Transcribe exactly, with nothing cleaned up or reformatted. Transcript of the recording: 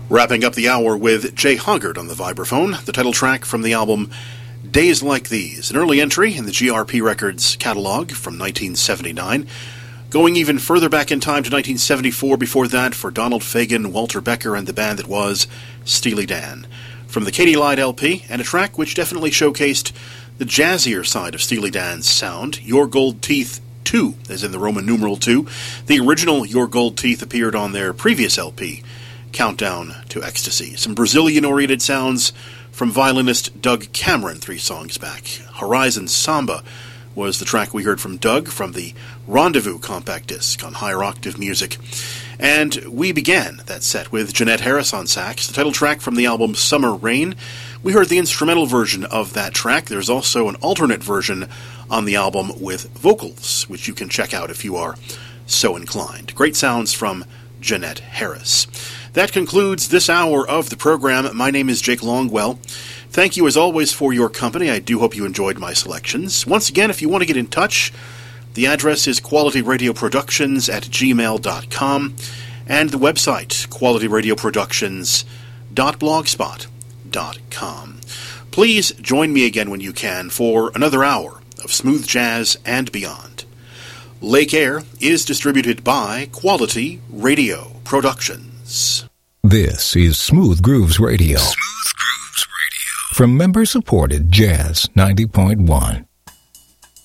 Wrapping up the hour with Jay Hoggard on the vibraphone, the title track from the album Days Like These, an early entry in the G R P Records catalog from nineteen seventy-nine. Going even further back in time to nineteen seventy-four before that for Donald Fagen, Walter Becker, and the band that was Steely Dan. From the Katy Lied L P, and a track which definitely showcased the jazzier side of Steely Dan's sound, Your Gold Teeth two, as in the Roman numeral two. The original Your Gold Teeth appeared on their previous L P, Countdown to Ecstasy. Some Brazilian-oriented sounds from violinist Doug Cameron three songs back. Horizon Samba was the track we heard from Doug from the Rendezvous compact disc on Higher Octave Music. And we began that set with Jeanette Harris on sax, the title track from the album Summer Rain. We heard the instrumental version of that track. There's also an alternate version on the album with vocals, which you can check out if you are so inclined. Great sounds from Jeanette Harris. That concludes this hour of the program. My name is Jake Longwell. Thank you as always for your company. I do hope you enjoyed my selections. Once again, if you want to get in touch, the address is quality radio productions at gmail dot com and the website quality radio productions dot blogspot dot com. Please join me again when you can for another hour of smooth jazz and beyond. Lake Air is distributed by Quality Radio Productions. This is Smooth Grooves Radio. Smooth Grooves Radio. From member-supported Jazz ninety point one.